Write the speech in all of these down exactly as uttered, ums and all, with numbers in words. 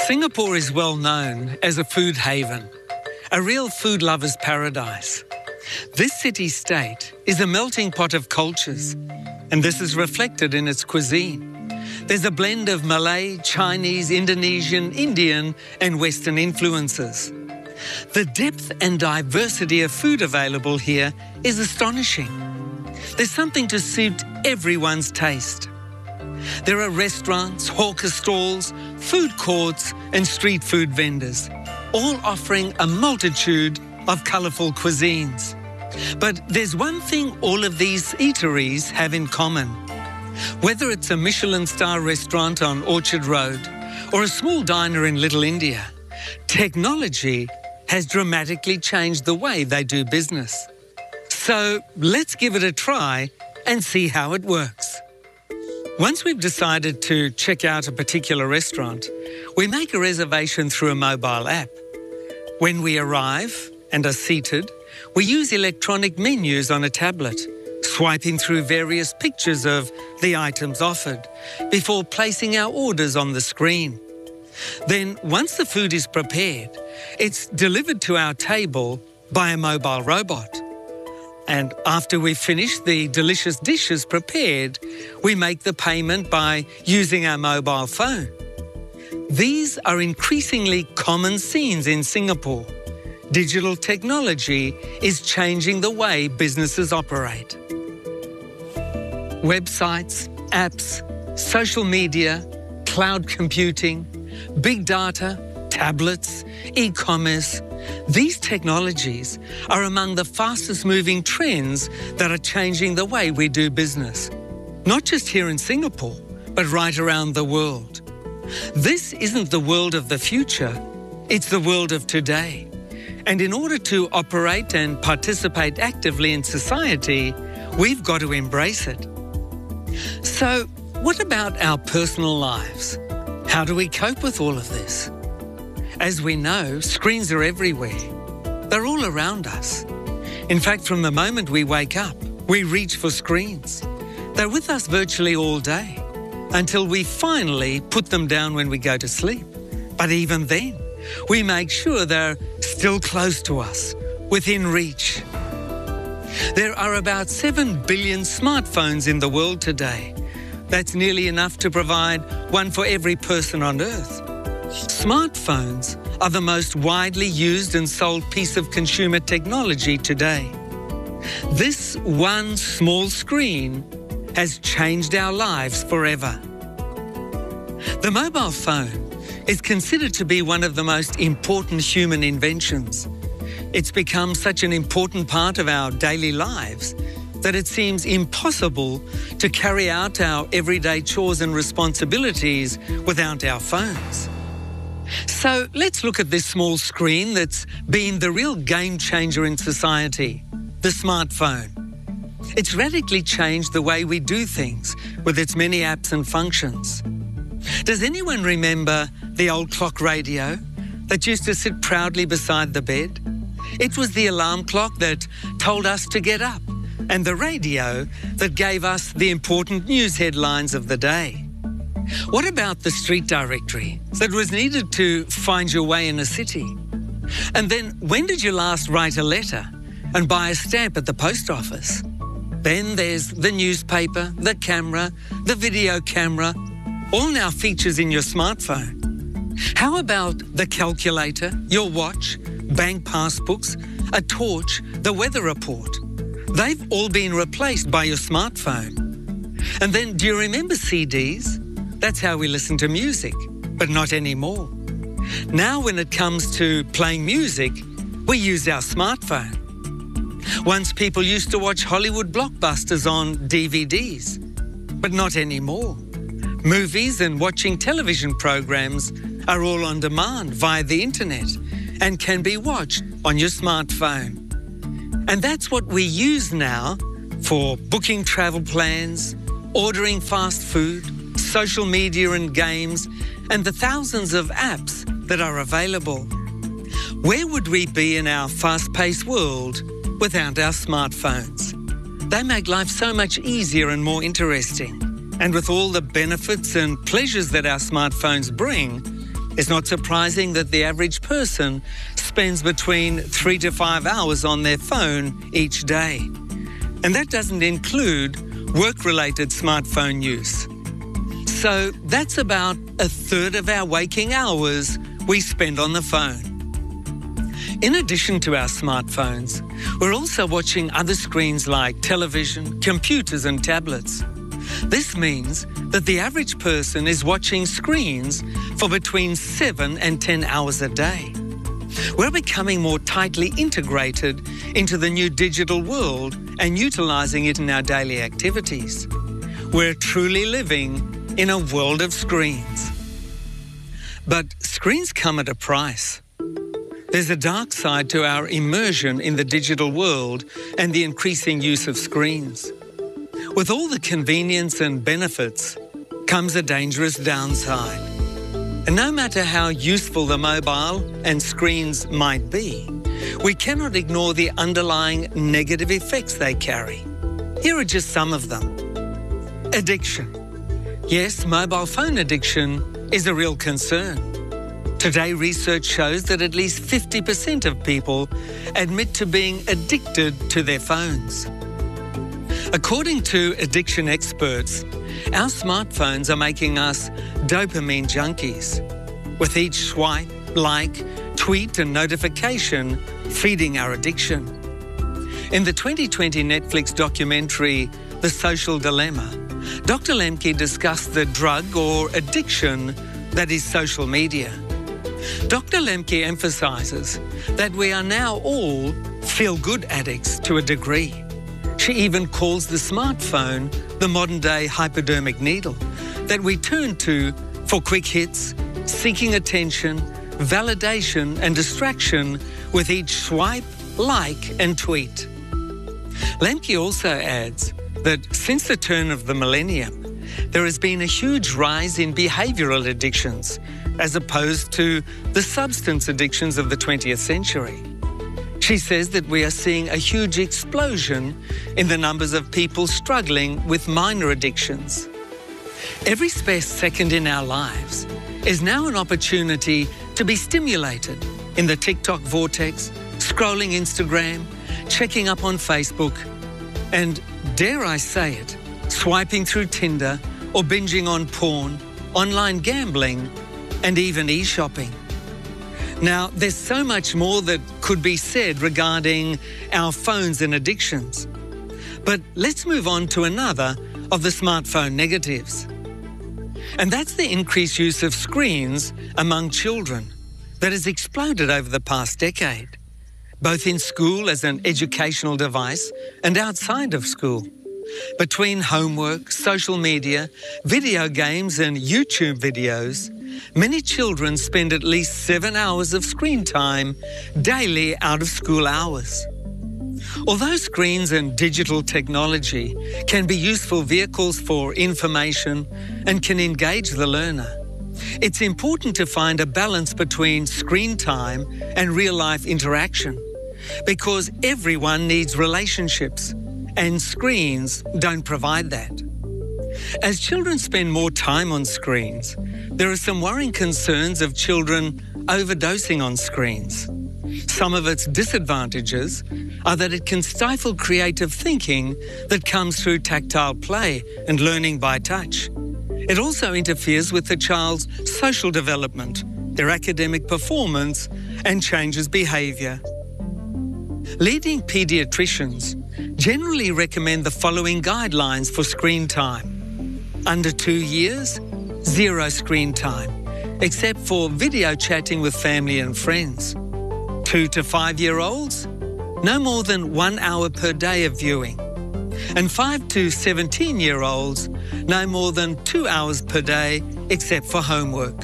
Singapore is well known as a food haven, a real food lover's paradise. This city-state is a melting pot of cultures, and this is reflected in its cuisine. There's a blend of Malay, Chinese, Indonesian, Indian, and Western influences. The depth and diversity of food available here is astonishing. There's something to suit everyone's taste. There are restaurants, hawker stalls, food courts, and street food vendors, all offering a multitude of colourful cuisines. But there's one thing all of these eateries have in common. Whether it's a Michelin star restaurant on Orchard Road or a small diner in Little India, technology has dramatically changed the way they do business. So let's give it a try and see how it works. Once we've decided to check out a particular restaurant, we make a reservation through a mobile app. When we arrive and are seated, we use electronic menus on a tablet, swiping through various pictures of the items offered before placing our orders on the screen. Then, once the food is prepared, it's delivered to our table by a mobile robot. And after we've finished the delicious dishes prepared, we make the payment by using our mobile phone. These are increasingly common scenes in Singapore. Digital technology is changing the way businesses operate. Websites, apps, social media, cloud computing, big data, tablets, e-commerce. These technologies are among the fastest moving trends that are changing the way we do business. Not just here in Singapore, but right around the world. This isn't the world of the future, it's the world of today. And in order to operate and participate actively in society, we've got to embrace it. So, what about our personal lives? How do we cope with all of this? As we know, screens are everywhere. They're all around us. In fact, from the moment we wake up, we reach for screens. They're with us virtually all day, until we finally put them down when we go to sleep. But even then, we make sure they're still close to us, within reach. There are about seven billion smartphones in the world today. That's nearly enough to provide one for every person on Earth. Smartphones are the most widely used and sold piece of consumer technology today. This one small screen has changed our lives forever. The mobile phone is considered to be one of the most important human inventions. It's become such an important part of our daily lives that it seems impossible to carry out our everyday chores and responsibilities without our phones. So let's look at this small screen that's been the real game changer in society, the smartphone. It's radically changed the way we do things with its many apps and functions. Does anyone remember the old clock radio that used to sit proudly beside the bed? It was the alarm clock that told us to get up, and the radio that gave us the important news headlines of the day. What about the street directory that was needed to find your way in a city? And then, when did you last write a letter and buy a stamp at the post office? Then there's the newspaper, the camera, the video camera, all now features in your smartphone. How about the calculator, your watch, bank passbooks, a torch, the weather report? They've all been replaced by your smartphone. And then, do you remember C Ds? That's how we listen to music, but not anymore. Now when it comes to playing music, we use our smartphone. Once people used to watch Hollywood blockbusters on D V Ds, but not anymore. Movies and watching television programs are all on demand via the internet and can be watched on your smartphone. And that's what we use now for booking travel plans, ordering fast food, social media and games, and the thousands of apps that are available. Where would we be in our fast-paced world without our smartphones? They make life so much easier and more interesting. And with all the benefits and pleasures that our smartphones bring, It's not surprising that the average person spends between three to five hours on their phone each day. And that doesn't include work-related smartphone use. So that's about a third of our waking hours we spend on the phone. In addition to our smartphones, we're also watching other screens like television, computers and tablets. This means that the average person is watching screens for between seven and ten hours a day. We're becoming more tightly integrated into the new digital world and utilising it in our daily activities. We're truly living in a world of screens. But screens come at a price. There's a dark side to our immersion in the digital world and the increasing use of screens. With all the convenience and benefits comes a dangerous downside. And no matter how useful the mobile and screens might be, we cannot ignore the underlying negative effects they carry. Here are just some of them. Addiction. Yes, mobile phone addiction is a real concern. Today, research shows that at least fifty percent of people admit to being addicted to their phones. According to addiction experts, our smartphones are making us dopamine junkies, with each swipe, like, tweet and notification feeding our addiction. In the twenty twenty Netflix documentary, The Social Dilemma, Doctor Lemke discussed the drug or addiction that is social media. Doctor Lemke emphasises that we are now all feel-good addicts to a degree. She even calls the smartphone the modern-day hypodermic needle that we turn to for quick hits, seeking attention, validation and distraction with each swipe, like and tweet. Lemke also adds that since the turn of the millennium, there has been a huge rise in behavioural addictions as opposed to the substance addictions of the twentieth century. She says that we are seeing a huge explosion in the numbers of people struggling with minor addictions. Every spare second in our lives is now an opportunity to be stimulated in the TikTok vortex, scrolling Instagram, checking up on Facebook, and, dare I say it, swiping through Tinder or binging on porn, online gambling, and even e-shopping. Now, there's so much more that could be said regarding our phones and addictions. But let's move on to another of the smartphone negatives. And that's the increased use of screens among children that has exploded over the past decade, both in school as an educational device and outside of school. Between homework, social media, video games and YouTube videos, many children spend at least seven hours of screen time daily out of school hours. Although screens and digital technology can be useful vehicles for information and can engage the learner, it's important to find a balance between screen time and real-life interaction, because everyone needs relationships, and screens don't provide that. As children spend more time on screens, there are some worrying concerns of children overdosing on screens. Some of its disadvantages are that it can stifle creative thinking that comes through tactile play and learning by touch. It also interferes with the child's social development, their academic performance, and changes behaviour. Leading paediatricians generally recommend the following guidelines for screen time. Under two years, zero screen time, except for video chatting with family and friends. Two to five-year-olds, no more than one hour per day of viewing. And five to seventeen-year-olds, no more than two hours per day, except for homework.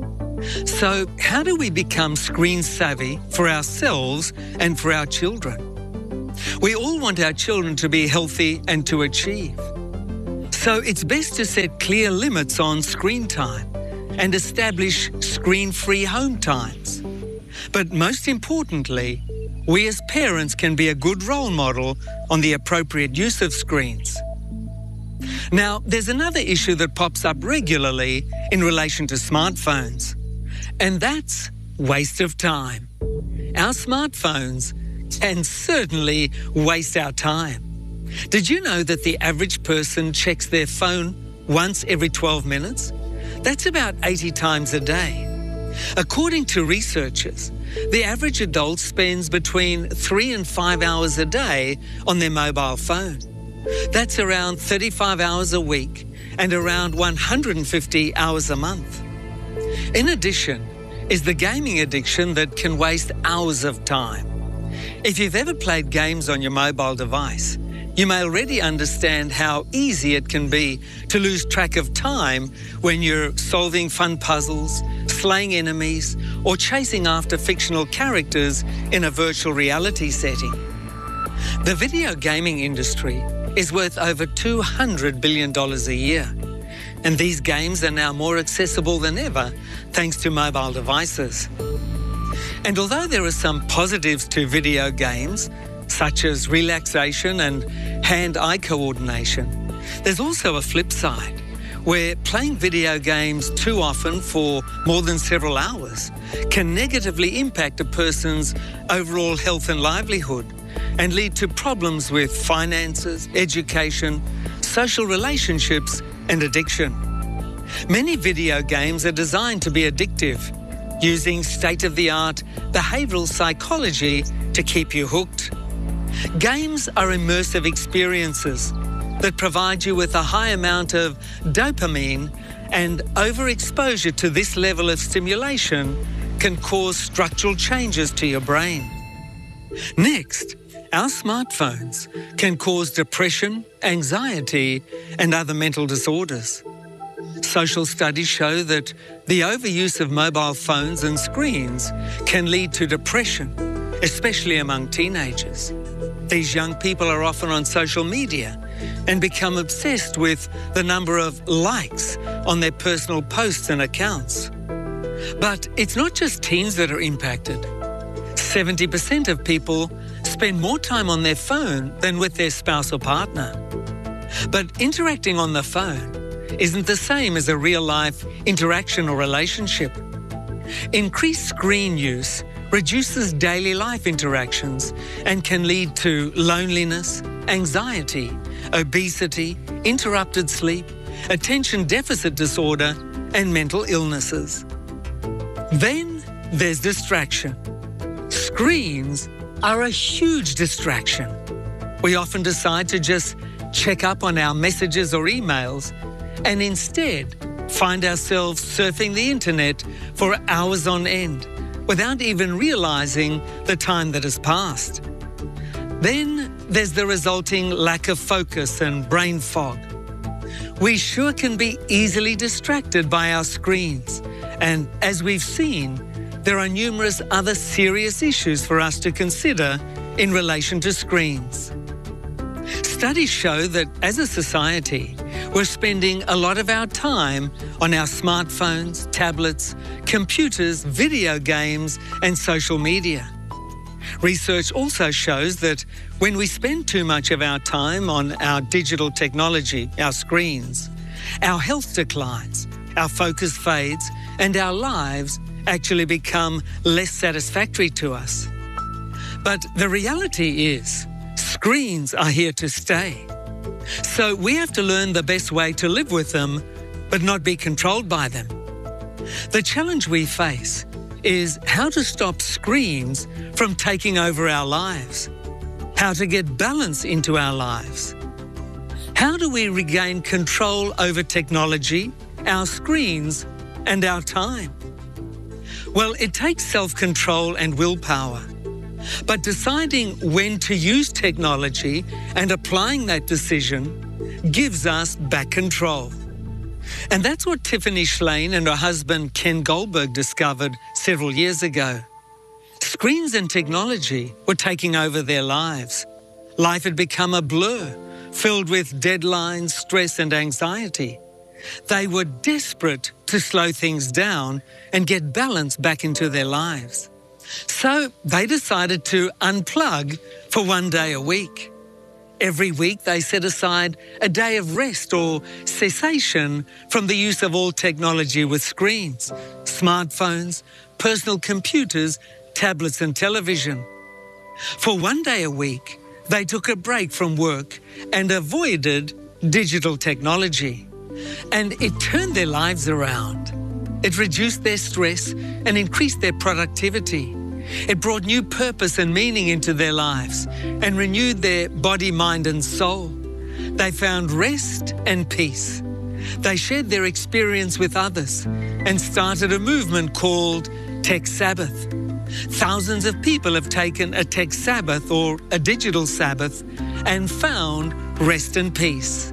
So how do we become screen savvy for ourselves and for our children? We all want our children to be healthy and to achieve. So it's best to set clear limits on screen time and establish screen-free home times. But most importantly, we as parents can be a good role model on the appropriate use of screens. Now, there's another issue that pops up regularly in relation to smartphones: And that's waste of time. Our smartphones can certainly waste our time. Did you know that the average person checks their phone once every twelve minutes? That's about eighty times a day. According to researchers, the average adult spends between three and five hours a day on their mobile phone. That's around thirty-five hours a week and around one hundred fifty hours a month. In addition, is the gaming addiction that can waste hours of time. If you've ever played games on your mobile device, you may already understand how easy it can be to lose track of time when you're solving fun puzzles, slaying enemies, or chasing after fictional characters in a virtual reality setting. The video gaming industry is worth over two hundred billion dollars a year, and these games are now more accessible than ever thanks to mobile devices. And although there are some positives to video games, such as relaxation and hand-eye coordination, there's also a flip side, where playing video games too often for more than several hours can negatively impact a person's overall health and livelihood and lead to problems with finances, education, social relationships, and addiction. Many video games are designed to be addictive, using state-of-the-art behavioural psychology to keep you hooked. Games are immersive experiences that provide you with a high amount of dopamine, and overexposure to this level of stimulation can cause structural changes to your brain. Next, our smartphones can cause depression, anxiety, and other mental disorders. Social studies show that the overuse of mobile phones and screens can lead to depression, especially among teenagers. These young people are often on social media and become obsessed with the number of likes on their personal posts and accounts. But it's not just teens that are impacted. seventy percent of people spend more time on their phone than with their spouse or partner. But interacting on the phone isn't the same as a real-life interaction or relationship. Increased screen use reduces daily life interactions and can lead to loneliness, anxiety, obesity, interrupted sleep, attention deficit disorder, and mental illnesses. Then there's distraction. Screens are a huge distraction. We often decide to just check up on our messages or emails and instead find ourselves surfing the internet for hours on end without even realising the time that has passed. Then there's the resulting lack of focus and brain fog. We sure can be easily distracted by our screens, and as we've seen, there are numerous other serious issues for us to consider in relation to screens. Studies show that as a society, we're spending a lot of our time on our smartphones, tablets, computers, video games, and social media. Research also shows that when we spend too much of our time on our digital technology, our screens, our health declines, our focus fades, and our lives actually become less satisfactory to us. But the reality is, screens are here to stay. So we have to learn the best way to live with them, but not be controlled by them. The challenge we face is how to stop screens from taking over our lives, how to get balance into our lives. How do we regain control over technology, our screens, and our time? Well, it takes self-control and willpower. But deciding when to use technology and applying that decision gives us back control. And that's what Tiffany Shlain and her husband Ken Goldberg discovered several years ago. Screens and technology were taking over their lives. Life had become a blur, filled with deadlines, stress, and anxiety. They were desperate to slow things down and get balance back into their lives. So they decided to unplug for one day a week. Every week they set aside a day of rest or cessation from the use of all technology with screens, smartphones, personal computers, tablets and television. For one day a week, they took a break from work and avoided digital technology. And it turned their lives around. It reduced their stress and increased their productivity. It brought new purpose and meaning into their lives and renewed their body, mind and soul. They found rest and peace. They shared their experience with others and started a movement called Tech Sabbath. Thousands of people have taken a Tech Sabbath or a digital Sabbath and found rest and peace.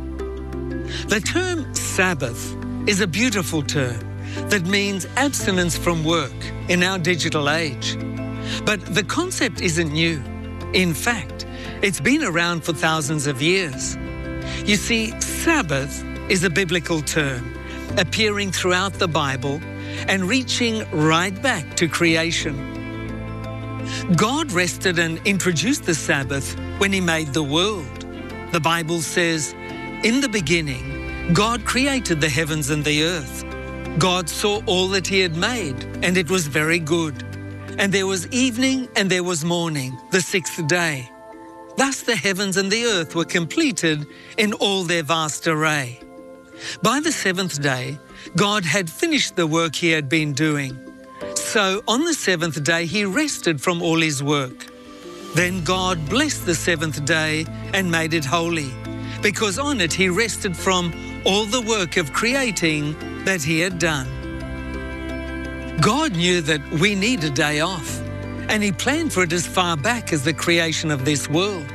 The term Sabbath is a beautiful term that means abstinence from work in our digital age. But the concept isn't new. In fact, it's been around for thousands of years. You see, Sabbath is a biblical term appearing throughout the Bible and reaching right back to creation. God rested and introduced the Sabbath when He made the world. The Bible says, "In the beginning, God created the heavens and the earth. God saw all that He had made, and it was very good. And there was evening and there was morning, the sixth day. Thus the heavens and the earth were completed in all their vast array." By the seventh day, God had finished the work He had been doing. So on the seventh day, He rested from all His work. Then God blessed the seventh day and made it holy, because on it He rested from all the work of creating that He had done. God knew that we need a day off, and He planned for it as far back as the creation of this world.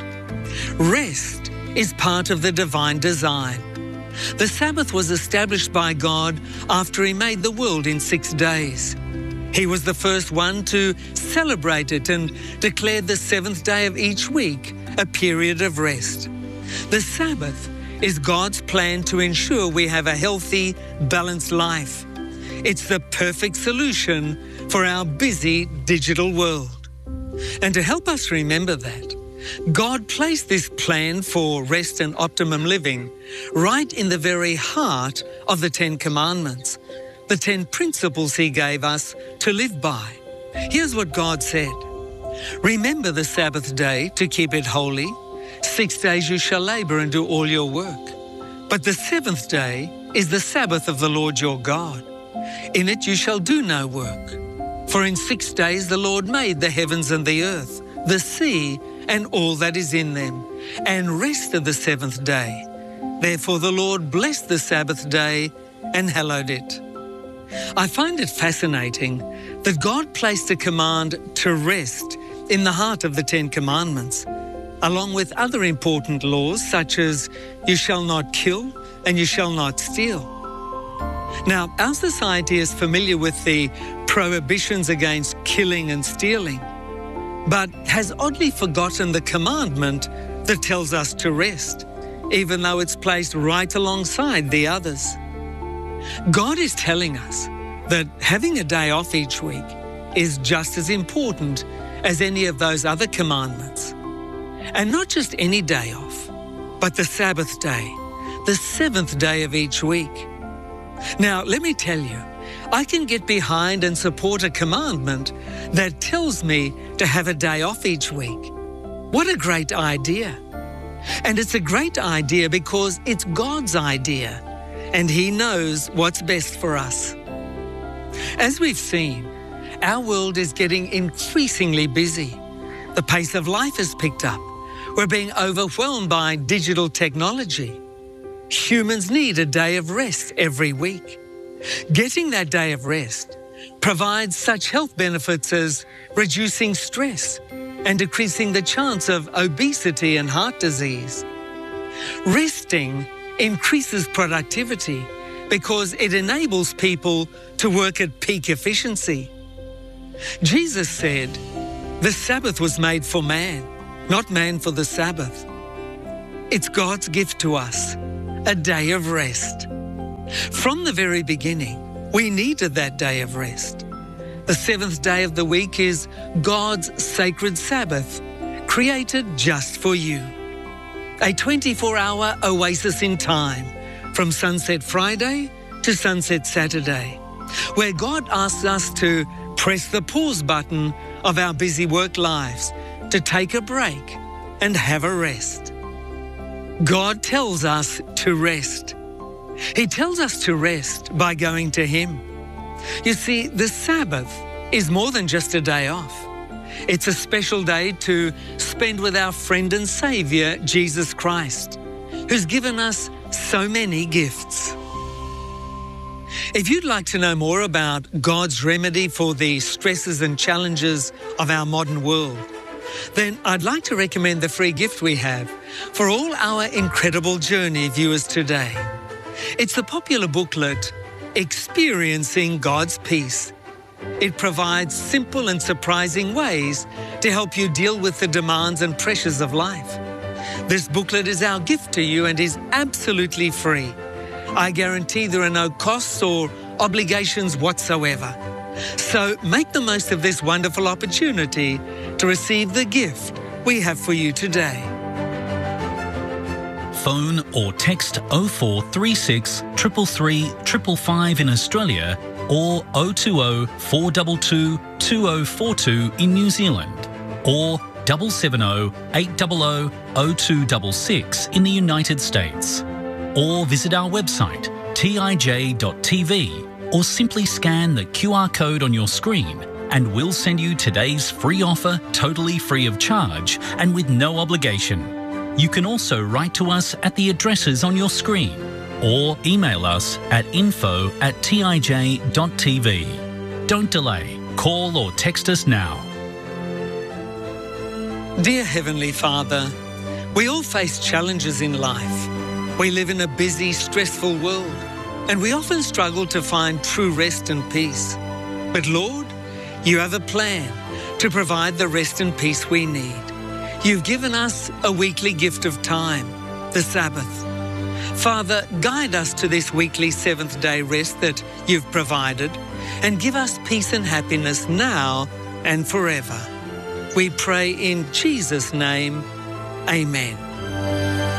Rest is part of the divine design. The Sabbath was established by God after He made the world in six days. He was the first one to celebrate it and declared the seventh day of each week a period of rest. The Sabbath is God's plan to ensure we have a healthy, balanced life. It's the perfect solution for our busy digital world. And to help us remember that, God placed this plan for rest and optimum living right in the very heart of the Ten Commandments, the ten principles He gave us to live by. Here's what God said. "Remember the Sabbath day to keep it holy. Six days you shall labor and do all your work. But the seventh day is the Sabbath of the Lord your God. In it you shall do no work. For in six days the Lord made the heavens and the earth, the sea, and all that is in them, and rested the seventh day. Therefore the Lord blessed the Sabbath day and hallowed it." I find it fascinating that God placed a command to rest in the heart of the Ten Commandments, along with other important laws such as you shall not kill and you shall not steal. Now, our society is familiar with the prohibitions against killing and stealing, but has oddly forgotten the commandment that tells us to rest, even though it's placed right alongside the others. God is telling us that having a day off each week is just as important as any of those other commandments. And not just any day off, but the Sabbath day, the seventh day of each week. Now, let me tell you, I can get behind and support a commandment that tells me to have a day off each week. What a great idea. And it's a great idea because it's God's idea, and He knows what's best for us. As we've seen, our world is getting increasingly busy. The pace of life has picked up. We're being overwhelmed by digital technology. Humans need a day of rest every week. Getting that day of rest provides such health benefits as reducing stress and decreasing the chance of obesity and heart disease. Resting increases productivity because it enables people to work at peak efficiency. Jesus said, "The Sabbath was made for man, not man for the Sabbath." It's God's gift to us, a day of rest. From the very beginning, we needed that day of rest. The seventh day of the week is God's sacred Sabbath, created just for you. a twenty-four hour oasis in time from Sunset Friday to Sunset Saturday, where God asks us to press the pause button of our busy work lives to take a break and have a rest. God tells us to rest. He tells us to rest by going to Him. You see, the Sabbath is more than just a day off. It's a special day to spend with our friend and Saviour, Jesus Christ, who's given us so many gifts. If you'd like to know more about God's remedy for the stresses and challenges of our modern world, then I'd like to recommend the free gift we have for all our Incredible Journey viewers today. It's the popular booklet, Experiencing God's Peace. It provides simple and surprising ways to help you deal with the demands and pressures of life. This booklet is our gift to you and is absolutely free. I guarantee there are no costs or obligations whatsoever. So make the most of this wonderful opportunity to receive the gift we have for you today. Phone or text oh four three six, three three three, five five in Australia or oh two oh, four two two, two oh four two in New Zealand or seven seven oh, eight hundred, oh two six six in the United States. Or visit our website T I J dot T V or simply scan the Q R code on your screen and we'll send you today's free offer totally free of charge and with no obligation. You can also write to us at the addresses on your screen or email us at info at T I J dot T V. Don't delay. Call or text us now. Dear Heavenly Father, we all face challenges in life. We live in a busy, stressful world, and we often struggle to find true rest and peace. But Lord, you have a plan to provide the rest and peace we need. You've given us a weekly gift of time, the Sabbath. Father, guide us to this weekly seventh-day rest that you've provided and give us peace and happiness now and forever. We pray in Jesus' name, amen.